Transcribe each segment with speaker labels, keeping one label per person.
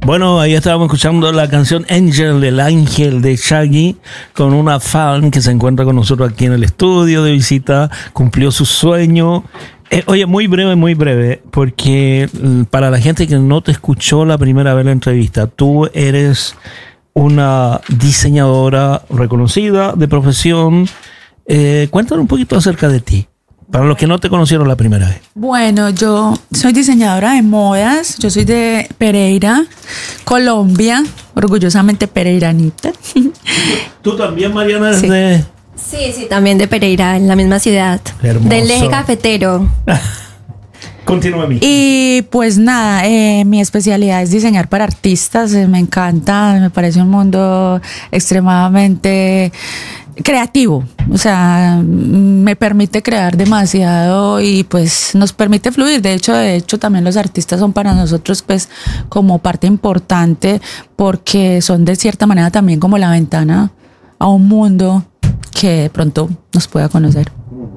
Speaker 1: Bueno, ahí estábamos escuchando la canción Angel, el ángel de Shaggy, con una fan que se encuentra con nosotros aquí en el estudio de visita, cumplió su sueño. Oye, muy breve, porque para la gente que no te escuchó la primera vez la entrevista, tú eres una diseñadora reconocida de profesión. Cuéntanos un poquito acerca de ti, para los que no te conocieron la primera vez.
Speaker 2: Bueno, yo soy diseñadora de modas, yo soy de Pereira, Colombia, orgullosamente pereiranita.
Speaker 1: ¿Tú también, Mariana, eres
Speaker 2: Sí.
Speaker 1: de...?
Speaker 3: Sí, también de Pereira, en la misma ciudad.
Speaker 1: Hermoso.
Speaker 3: Del eje cafetero.
Speaker 1: Continúa a mí.
Speaker 2: Y pues nada, mi especialidad es diseñar para artistas, me encanta, me parece un mundo extremadamente creativo, o sea, me permite crear demasiado y pues nos permite fluir. De hecho también los artistas son para nosotros pues como parte importante porque son de cierta manera también como la ventana a un mundo que de pronto nos pueda conocer.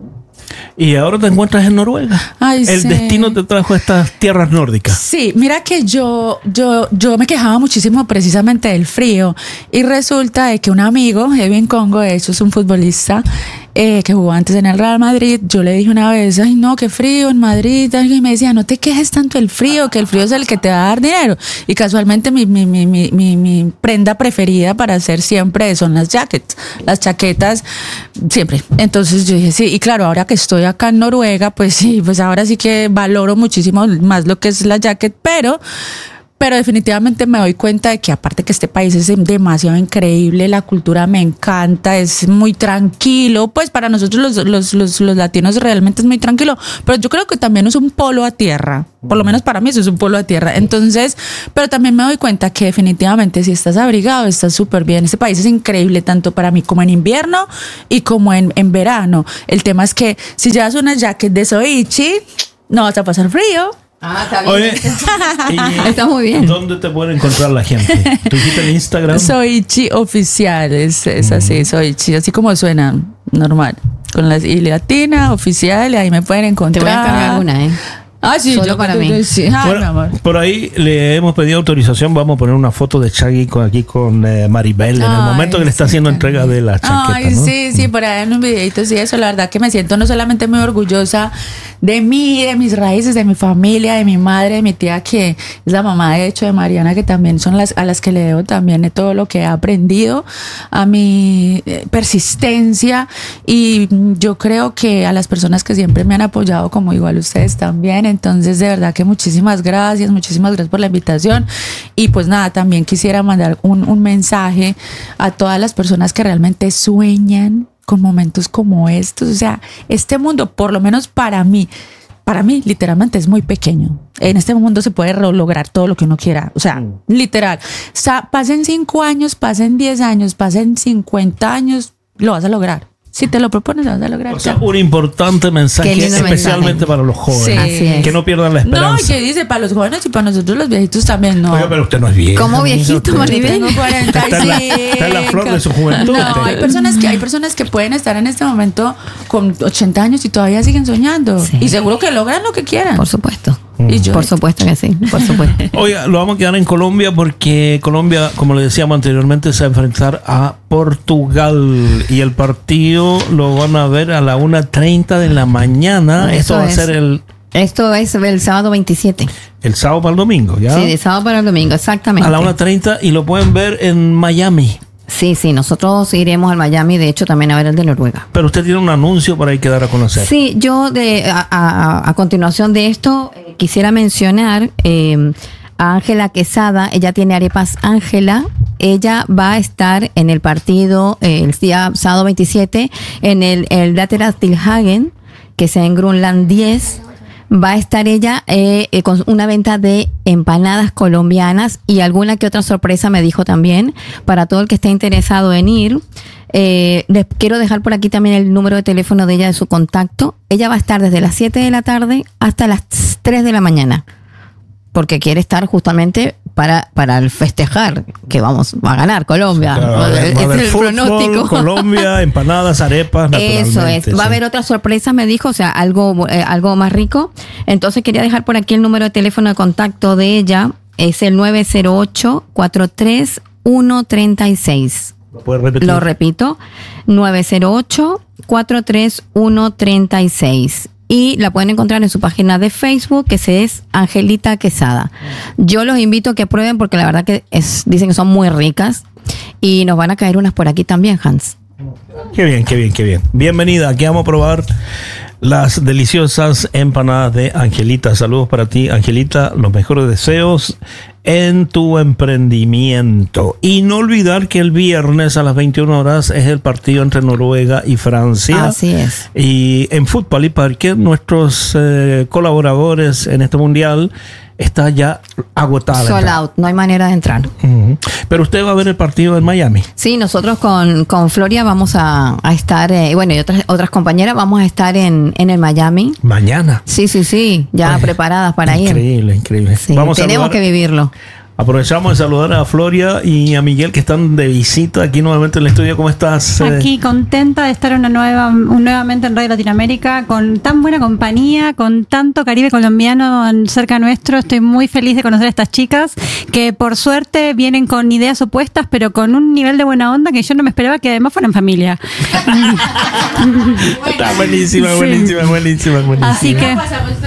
Speaker 1: Y ahora te encuentras en Noruega.
Speaker 2: Ay,
Speaker 1: El
Speaker 2: sí.
Speaker 1: destino te trajo a estas tierras nórdicas.
Speaker 2: Sí, mira que yo me quejaba muchísimo precisamente del frío y resulta de que un amigo, Edwin Congo, de hecho es un futbolista que jugó antes en el Real Madrid, yo le dije una vez, ay no, qué frío en Madrid, y me decía, no te quejes tanto del frío, que el frío es el que te va a dar dinero. Y casualmente mi prenda preferida para hacer siempre son las chaquetas, siempre. Entonces yo dije, sí, y claro, ahora que estoy acá en Noruega, pues sí, pues ahora sí que valoro muchísimo más lo que es la jacket, pero definitivamente me doy cuenta de que aparte que este país es demasiado increíble, la cultura me encanta, es muy tranquilo, pues para nosotros los latinos realmente es muy tranquilo, pero yo creo que también es un polo a tierra, por lo menos para mí eso es un polo a tierra. Entonces, pero también me doy cuenta que definitivamente si estás abrigado, estás súper bien. Este país es increíble tanto para mí como en invierno y como en verano. El tema es que si llevas una jacket de Soichi, no vas a pasar frío.
Speaker 3: Ah, está bien.
Speaker 1: Oye,
Speaker 3: Está muy bien.
Speaker 1: ¿dónde te puede encontrar la gente? ¿Tú dijiste en Instagram?
Speaker 2: Soichi oficial, es así, Soichi, así como suena, normal. Con la I latina, oficial, ahí me pueden
Speaker 3: Te
Speaker 2: encontrar.
Speaker 3: voy a encargar una, ¿eh?
Speaker 2: Ah, sí,
Speaker 3: Solo
Speaker 2: yo
Speaker 3: para mí.
Speaker 2: Sí, ay, mi
Speaker 1: Bueno,
Speaker 2: amor.
Speaker 1: por ahí le hemos pedido autorización. Vamos a poner una foto de Shaggy aquí con Maribel en el
Speaker 2: Ay,
Speaker 1: momento que le está
Speaker 2: sí,
Speaker 1: haciendo
Speaker 2: también.
Speaker 1: entrega de la chaqueta.
Speaker 2: Ay,
Speaker 1: ¿no?
Speaker 2: sí, por ahí en un videito, sí, eso, la verdad que me siento no solamente muy orgullosa de mí, de mis raíces, de mi familia, de mi madre, de mi tía, que es la mamá de hecho de Mariana, que también son a las que le debo también de todo lo que he aprendido, a mi persistencia, y yo creo que a las personas que siempre me han apoyado, como igual ustedes también. Entonces de verdad que muchísimas gracias por la invitación. Y pues nada, también quisiera mandar un mensaje a todas las personas que realmente sueñan con momentos como estos. O sea, este mundo, por lo menos para mí literalmente es muy pequeño. En este mundo se puede lograr todo lo que uno quiera. O sea, literal. O sea, pasen 5 años, pasen 10 años, pasen 50 años, lo vas a lograr. Si te lo propones, lo vas a lograr.
Speaker 1: O sea, un importante mensaje,
Speaker 3: Qué lindo
Speaker 1: especialmente
Speaker 3: mensaje.
Speaker 1: para los jóvenes.
Speaker 2: Sí.
Speaker 3: Así es.
Speaker 1: Que no pierdan la
Speaker 2: No,
Speaker 1: esperanza.
Speaker 2: y que dice para los jóvenes y para nosotros los viejitos también, no.
Speaker 1: Oiga, pero usted no es viejo.
Speaker 3: ¿Cómo viejito,
Speaker 1: Usted-
Speaker 3: Maribel?
Speaker 2: Tengo 45.
Speaker 1: Está en la flor de su juventud.
Speaker 2: No, hay personas que pueden estar en este momento con 80 años y todavía siguen soñando.
Speaker 3: Sí.
Speaker 2: Y seguro que logran lo que quieran.
Speaker 3: Por supuesto.
Speaker 2: Y yo,
Speaker 3: Por supuesto que sí, por supuesto.
Speaker 1: Oiga, lo vamos a quedar en Colombia porque Colombia, como le decíamos anteriormente, se va a enfrentar a Portugal y el partido lo van a ver a la 1:30 de la mañana.
Speaker 3: Eso
Speaker 1: Esto va a
Speaker 3: es.
Speaker 1: ser
Speaker 3: Esto es el sábado 27.
Speaker 1: el sábado para el domingo, ¿ya?
Speaker 3: Sí, de sábado para el domingo, exactamente.
Speaker 1: A la 1:30 y lo pueden ver en Miami.
Speaker 3: Sí, nosotros iremos al Miami, de hecho también a ver el de Noruega.
Speaker 1: Pero usted tiene un anuncio para ahí que dar a conocer.
Speaker 3: Sí, yo a continuación de esto quisiera mencionar a Ángela Quesada. Ella tiene arepas Ángela. Ella va a estar en el partido el día sábado 27 en el Lateral Tilhagen, que sea en Grunland 10. Va a estar ella con una venta de empanadas colombianas y alguna que otra sorpresa me dijo también para todo el que esté interesado en ir. Les quiero dejar por aquí también el número de teléfono de ella, de su contacto. Ella va a estar desde las 7 de la tarde hasta las 3 de la mañana porque quiere estar justamente para el festejar que va a ganar Colombia.
Speaker 1: Claro,
Speaker 3: Ese
Speaker 1: va a haber
Speaker 3: es el
Speaker 1: fútbol,
Speaker 3: pronóstico.
Speaker 1: Colombia, empanadas, arepas,
Speaker 3: Eso es. Va a haber otras sorpresas, me dijo, o sea, algo más rico. Entonces quería dejar por aquí el número de teléfono de contacto de ella. es el 908-43136.
Speaker 1: ¿Lo puedes repetir?
Speaker 3: Lo repito, 908-43136. Y la pueden encontrar en su página de Facebook, que es Angelita Quesada. Yo los invito a que prueben porque la verdad que dicen que son muy ricas y nos van a caer unas por aquí también, Hans.
Speaker 1: Qué bien, qué bien, qué bien. Bienvenida, aquí vamos a probar las deliciosas empanadas de Angelita. Saludos para ti, Angelita. Los mejores deseos en tu emprendimiento. Y no olvidar que el viernes a las 21 horas es el partido entre Noruega y Francia.
Speaker 3: Así es.
Speaker 1: Y en Fútbol y Parque, nuestros colaboradores en este mundial está ya agotada.
Speaker 3: Sold out, no hay manera de entrar.
Speaker 1: Uh-huh. Pero usted va a ver el partido en Miami.
Speaker 3: Sí, nosotros con Floria vamos a estar, bueno, y otras compañeras vamos a estar en el Miami.
Speaker 1: Mañana.
Speaker 3: Sí, ya
Speaker 1: Pues,
Speaker 3: preparadas para
Speaker 1: increíble,
Speaker 3: ir.
Speaker 1: Increíble.
Speaker 3: Sí,
Speaker 1: Vamos
Speaker 3: tenemos que vivirlo.
Speaker 1: Aprovechamos de saludar a Floria y a Miguel que están de visita aquí nuevamente en el estudio. ¿Cómo estás?
Speaker 4: Aquí contenta de estar nuevamente en Radio Latinoamérica con tan buena compañía, con tanto Caribe colombiano cerca nuestro. Estoy muy feliz de conocer a estas chicas que por suerte vienen con ideas opuestas pero con un nivel de buena onda que yo no me esperaba que además fueran familia.
Speaker 1: Está buenísima.
Speaker 4: Así que,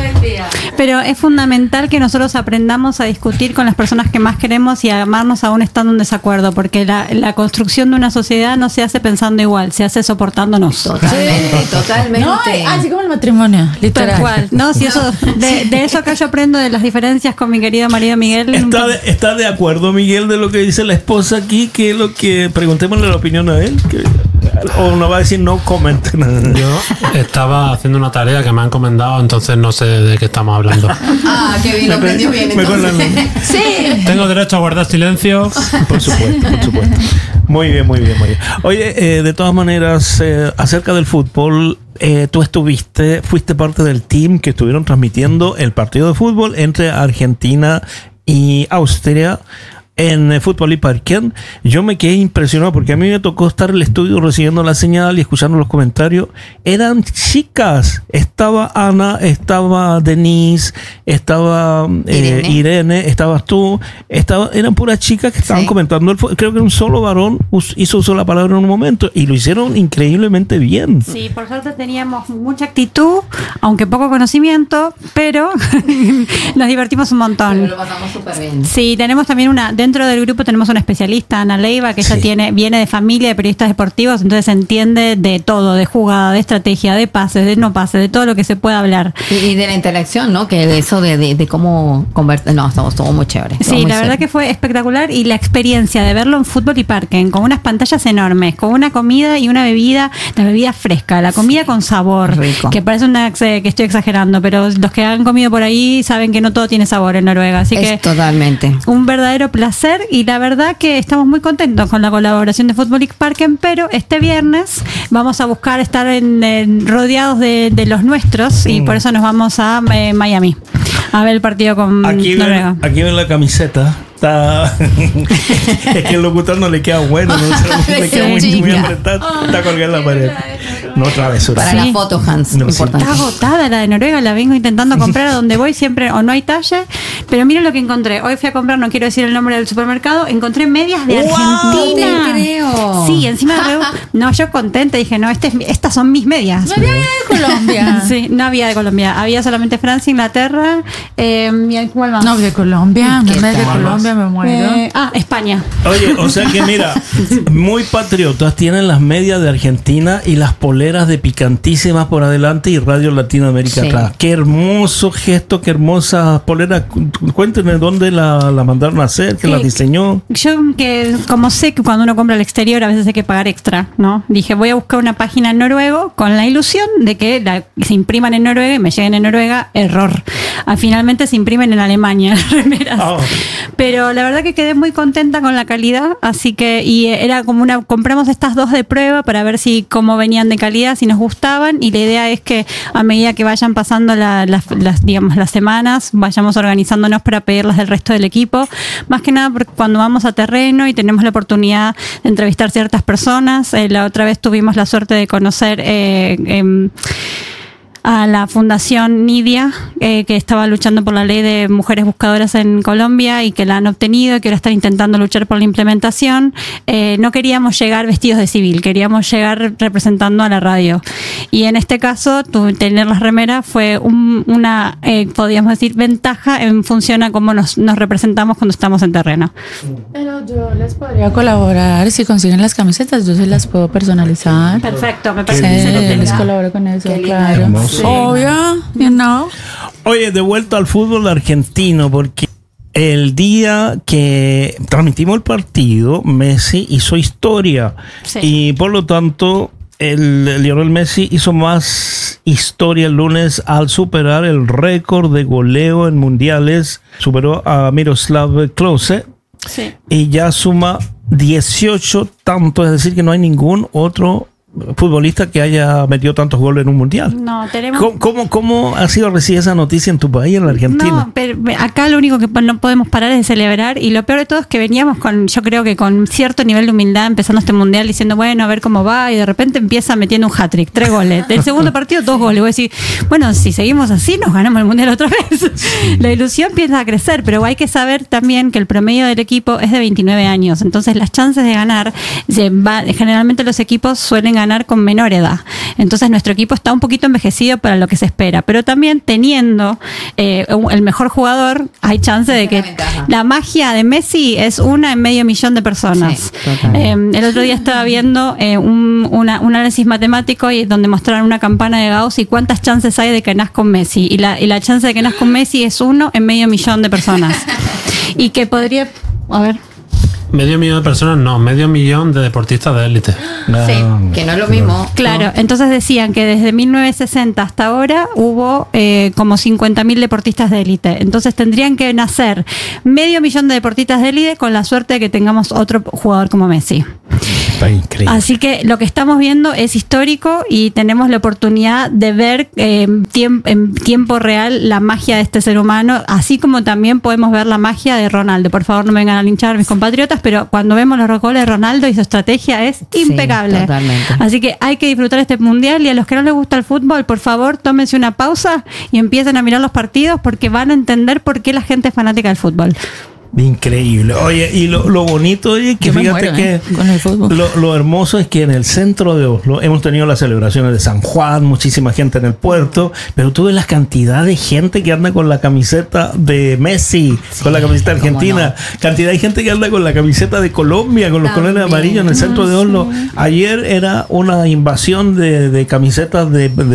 Speaker 4: pero es fundamental que nosotros aprendamos a discutir con las personas que más queremos y a amarnos aún estando en desacuerdo, porque la construcción de una sociedad no se hace pensando igual, se hace soportándonos.
Speaker 3: Totalmente.
Speaker 2: No, así como el matrimonio, literal.
Speaker 4: Tal cual. No, si eso, de eso que yo aprendo de las diferencias con mi querido marido Miguel.
Speaker 1: ¿Está de acuerdo, Miguel, de lo que dice la esposa aquí? Que es lo que preguntémosle la opinión a él. O no va a decir no comment.
Speaker 5: Yo estaba haciendo una tarea que me han encomendado, entonces no sé de qué estamos hablando.
Speaker 3: Ah, qué bien, lo aprendió bien. Entonces.
Speaker 2: Sí.
Speaker 5: Tengo derecho a guardar silencio.
Speaker 1: Por supuesto. Muy bien. Oye, de todas maneras, acerca del fútbol, tú fuiste parte del team que estuvieron transmitiendo el partido de fútbol entre Argentina y Austria en Fútbol y Parque. Yo me quedé impresionado porque a mí me tocó estar en el estudio recibiendo la señal y escuchando los comentarios. Eran chicas. Estaba Ana, estaba Denise, estaba Irene, estabas tú. Eran puras chicas que estaban comentando. Creo que un solo varón hizo uso de la palabra en un momento y lo hicieron increíblemente bien.
Speaker 4: Sí, por suerte teníamos mucha actitud, aunque poco conocimiento, pero nos divertimos un montón.
Speaker 3: Pero lo pasamos súper bien.
Speaker 4: Sí, tenemos también dentro del grupo tenemos una especialista, Ana Leiva, que ella viene de familia de periodistas deportivos, entonces entiende de todo, de jugada, de estrategia, de pases, de no pases, de todo lo que se pueda hablar.
Speaker 3: Y de la interacción, ¿no? Que de eso de cómo convertir. No, estuvo muy chévere.
Speaker 4: Sí, la verdad que fue espectacular y la experiencia de verlo en Fútbol y Parque, con unas pantallas enormes, con una comida y una bebida, la bebida fresca, la comida con sabor,
Speaker 3: rico.
Speaker 4: Que parece que estoy exagerando, pero los que han comido por ahí saben que no todo tiene sabor en Noruega, así que
Speaker 3: totalmente
Speaker 4: un verdadero placer y la verdad que estamos muy contentos con la colaboración de Fútbol y Parque, pero este viernes vamos a buscar estar rodeados de los nuestros y por eso nos vamos a Miami a ver el partido con Noruega.
Speaker 1: Aquí ven la camiseta. Es que el locutor no le queda bueno, le queda muy apretado. Está colgada en la pared. No, travesura.
Speaker 3: Para la foto, Hans.
Speaker 1: No,
Speaker 3: importante.
Speaker 4: Está agotada la de Noruega, la vengo intentando comprar a donde voy siempre, o no hay talle, pero miren lo que encontré. Hoy fui a comprar, no quiero decir el nombre del supermercado, encontré medias de Argentina.
Speaker 3: No te creo.
Speaker 4: Sí, encima no, yo contenta, dije, no, estas son mis medias.
Speaker 2: No había de Colombia.
Speaker 4: Sí, no había de Colombia, había solamente Francia, Inglaterra, ¿cuál más?
Speaker 2: No, de Colombia,
Speaker 3: ¿Qué
Speaker 2: de
Speaker 3: tal?
Speaker 2: Colombia me muero.
Speaker 4: España.
Speaker 1: Oye, o sea que mira, muy patriotas tienen las medias de Argentina y las poleras de Picantísimas por adelante y Radio Latinoamérica atrás. Qué hermoso gesto, qué hermosa polera. Cuéntenme dónde la mandaron a hacer, quién la diseñó.
Speaker 4: Yo que como sé que cuando uno compra al exterior a veces hay que pagar extra, ¿no? Dije, voy a buscar una página en noruego con la ilusión de que se impriman en Noruega y me lleguen en Noruega. Error. Finalmente se imprimen en Alemania las remeras. Pero la verdad que quedé muy contenta con la calidad, así que era como compramos estas dos de prueba para ver cómo venían de calidad, si nos gustaban, y la idea es que a medida que vayan pasando las semanas, vayamos organizándonos para pedirlas del resto del equipo, más que nada porque cuando vamos a terreno y tenemos la oportunidad de entrevistar ciertas personas, la otra vez tuvimos la suerte de conocer a la Fundación Nidia, que estaba luchando por la ley de mujeres buscadoras en Colombia y que la han obtenido y que ahora están intentando luchar por la implementación. No queríamos llegar vestidos de civil, queríamos llegar representando a la radio. Y en este caso, tener las remeras fue una, podríamos decir, ventaja en función a cómo nos representamos cuando estamos en terreno.
Speaker 2: Pero yo les podría colaborar si consiguen las camisetas, yo se las puedo personalizar.
Speaker 4: Perfecto, me
Speaker 2: Sí,
Speaker 4: parece que
Speaker 2: les colaboro con eso,
Speaker 3: Qué
Speaker 2: claro.
Speaker 1: hermoso.
Speaker 2: Obvio, you know.
Speaker 1: Oye, de vuelta al fútbol argentino, porque el día que transmitimos el partido, Messi hizo historia.
Speaker 4: Sí.
Speaker 1: Y por lo tanto, Lionel Messi hizo más historia el lunes al superar el récord de goleo en mundiales. Superó a Miroslav Klose
Speaker 4: Sí.
Speaker 1: y ya suma 18 tantos, es decir, que no hay ningún otro futbolista que haya metido tantos goles en un mundial.
Speaker 4: No, tenemos...
Speaker 1: ¿Cómo ha sido recibida esa noticia en tu país, en la Argentina?
Speaker 4: No, pero acá lo único que no podemos parar es de celebrar, y lo peor de todo es que veníamos yo creo que con cierto nivel de humildad empezando este mundial diciendo, bueno, a ver cómo va, y de repente empieza metiendo un hat-trick, 3 goles. Del segundo partido, 2 goles. Voy a decir, bueno, si seguimos así, nos ganamos el mundial otra vez. La ilusión empieza a crecer, pero hay que saber también que el promedio del equipo es de 29 años. Entonces, las chances de ganar, generalmente los equipos suelen ganar con menor edad. Entonces, nuestro equipo está un poquito envejecido para lo que se espera, pero también teniendo el mejor jugador, hay chance de que la magia de Messi es una en medio millón de personas.
Speaker 3: Sí, totalmente.
Speaker 4: El otro día estaba viendo un análisis matemático y donde mostraron una campana de Gauss y cuántas chances hay de que nazca un Messi. Y la chance de que nazca un Messi es 1 en medio millón de personas. Y que podría... A ver...
Speaker 5: Medio millón de personas, no, medio millón de deportistas de élite.
Speaker 3: Sí, que no es lo mismo.
Speaker 4: Claro, entonces decían que desde 1960 hasta ahora hubo como 50.000 deportistas de élite. Entonces tendrían que nacer medio millón de deportistas de élite con la suerte de que tengamos otro jugador como Messi.
Speaker 1: Está increíble.
Speaker 4: Así que lo que estamos viendo es histórico y tenemos la oportunidad de ver en tiempo real la magia de este ser humano, así como también podemos ver la magia de Ronaldo. Por favor, no me vengan a linchar mis compatriotas, pero cuando vemos los goles de Ronaldo y su estrategia es impecable.
Speaker 3: Totalmente.
Speaker 4: Así que hay que disfrutar este mundial, y a los que no les gusta el fútbol, por favor, tómense una pausa y empiecen a mirar los partidos, porque van a entender por qué la gente es fanática del fútbol.
Speaker 1: Increíble. Oye, y lo bonito es que
Speaker 2: Yo me
Speaker 1: fíjate
Speaker 2: muero,
Speaker 1: que
Speaker 2: con el fútbol.
Speaker 1: lo hermoso es que en el centro de Oslo hemos tenido las celebraciones de San Juan, muchísima gente en el puerto, pero tú ves la cantidad de gente que anda con la camiseta de Messi, con la camiseta argentina, cantidad de gente que anda con la camiseta de Colombia, con los colores amarillos en el centro de Oslo. Ayer era una invasión de camisetas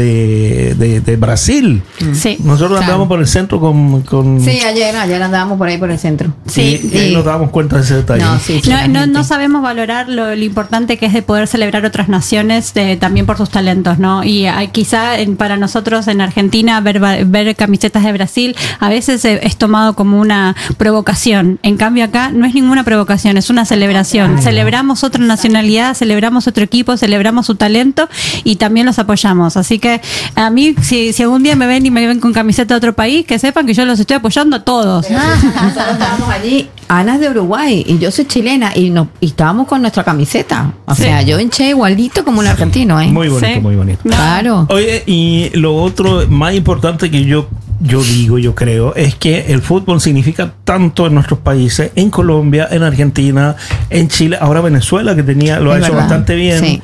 Speaker 1: de Brasil.
Speaker 4: Sí.
Speaker 1: Nosotros andamos por el centro con
Speaker 3: Sí, ayer andábamos por ahí por el centro.
Speaker 4: Sí,
Speaker 1: y ahí nos damos cuenta de ese detalle.
Speaker 3: No, sí, sí, la
Speaker 4: No
Speaker 3: gente.
Speaker 4: sabemos valorar lo importante que es de poder celebrar otras naciones también por sus talentos, ¿no? Y quizá para nosotros en Argentina ver camisetas de Brasil a veces es tomado como una provocación. En cambio acá no es ninguna provocación, es una celebración. Celebramos otra nacionalidad, celebramos otro equipo, celebramos su talento y también los apoyamos. Así que a mí, si algún día me ven con camiseta de otro país, que sepan que yo los estoy apoyando a todos.
Speaker 3: Nosotros estábamos allí, Ana es de Uruguay y yo soy chilena y estábamos con nuestra camiseta. O sea, yo hinché igualito como un argentino, ¿eh?
Speaker 1: Muy bonito,
Speaker 4: Sí.
Speaker 1: muy bonito.
Speaker 3: Claro.
Speaker 1: Oye, y lo otro más importante que yo creo, es que el fútbol significa tanto en nuestros países, en Colombia, en Argentina, en Chile, ahora Venezuela, que lo ha
Speaker 3: Es
Speaker 1: hecho
Speaker 3: verdad,
Speaker 1: bastante bien.
Speaker 3: sí.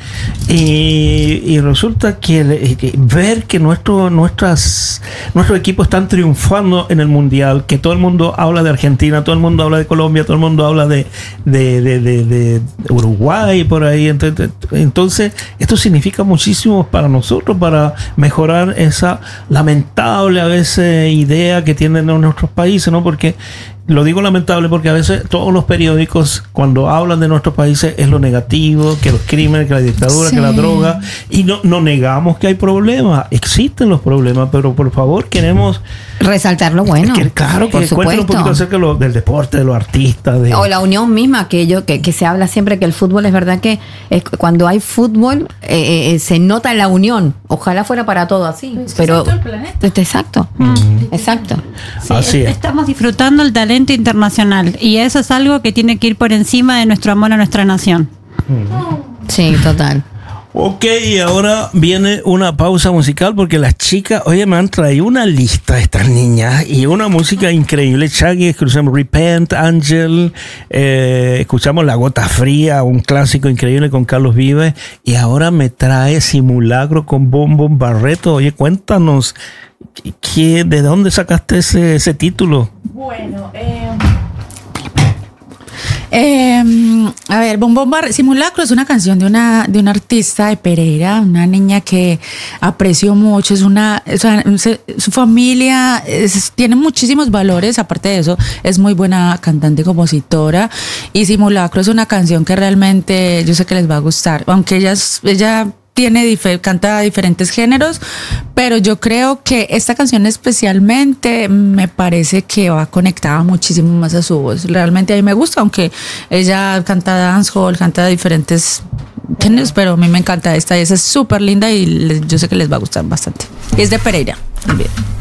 Speaker 1: Y resulta que ver que nuestros equipos están triunfando en el Mundial, que todo el mundo habla de Argentina, todo el mundo habla de Colombia, todo el mundo habla de Uruguay, por ahí. Entonces, esto significa muchísimo para nosotros, para mejorar esa lamentable a veces idea que tienen en nuestros países, ¿no? Porque lo digo lamentable porque a veces todos los periódicos cuando hablan de nuestros países es lo negativo, que los crímenes, que la dictadura,
Speaker 2: Sí.
Speaker 1: que la droga, y no negamos que hay problemas, existen los problemas, pero por favor queremos
Speaker 3: Resaltar lo bueno.
Speaker 1: claro, que
Speaker 3: por
Speaker 1: cuenten un poquito
Speaker 3: supuesto.
Speaker 1: acerca del deporte, de los artistas,
Speaker 3: O la unión misma, que se habla siempre que el fútbol es verdad que cuando hay fútbol se nota la unión. Ojalá fuera para todo así.
Speaker 2: Es que
Speaker 3: Pero
Speaker 2: es todo el planeta.
Speaker 3: exacto. Exacto.
Speaker 4: Sí,
Speaker 1: Así es.
Speaker 4: Estamos disfrutando el talento internacional y eso es algo que tiene que ir por encima de nuestro amor a nuestra nación.
Speaker 3: Sí, total.
Speaker 1: Ok, y ahora viene una pausa musical porque las chicas, oye, me han traído una lista de estas niñas y una música increíble. Shaggy, escuchamos Repent, Angel, escuchamos La Gota Fría, un clásico increíble con Carlos Vives, y ahora me trae Simulacro con Bom Bom Barreto. Oye, cuéntanos, ¿de dónde sacaste ese título?
Speaker 2: Bueno, a ver, Simulacro es una canción de una artista de Pereira, una niña que aprecio mucho, su familia tiene muchísimos valores, aparte de eso es muy buena cantante y compositora, y Simulacro es una canción que realmente yo sé que les va a gustar, aunque ella canta diferentes géneros, pero yo creo que esta canción especialmente me parece que va conectada muchísimo más a su voz. Realmente a mí me gusta, aunque ella canta dancehall, canta diferentes géneros, pero a mí me encanta esta y esa es súper linda y yo sé que les va a gustar bastante. Y es de Pereira también.